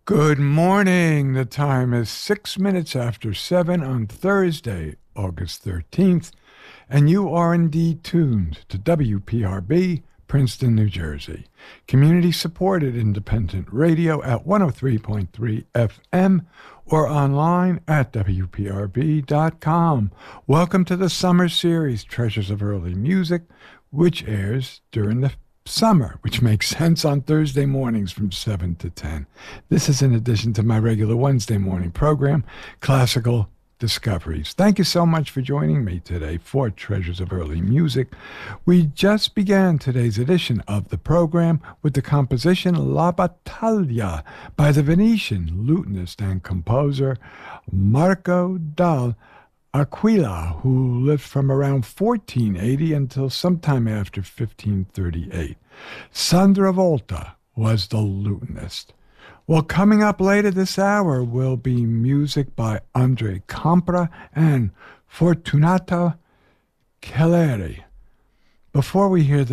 Good morning. The time is 6 minutes after 7 on Thursday, August 13th, and you are indeed tuned to WPRB, Princeton, New Jersey. Community supported independent radio at 103.3 FM or online at WPRB.com. Welcome to the summer series, Treasures of Early Music, which airs during the summer, which makes sense on Thursday mornings from 7 to 10. This is in addition to my regular Wednesday morning program, Classical Discoveries. Thank you so much for joining me today for Treasures of Early Music. We just began today's edition of the program with the composition La Battaglia by the Venetian lutenist and composer Marco dal Aquila, who lived from around 1480 until sometime after 1538. Sandra Volta was the lutenist. Well, coming up later this hour will be music by Andre Compra and Fortunato Kelleri. Before we hear